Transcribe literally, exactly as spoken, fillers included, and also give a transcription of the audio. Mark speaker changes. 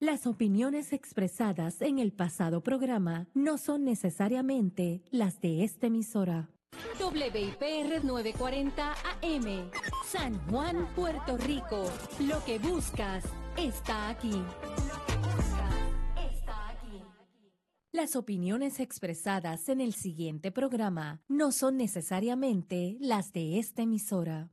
Speaker 1: Las opiniones expresadas en el pasado programa no son necesariamente las de esta emisora.
Speaker 2: W I P R novecientos cuarenta A M, San Juan, Puerto Rico. Lo que buscas está aquí.
Speaker 1: Las opiniones expresadas en el siguiente programa no son necesariamente las de esta emisora.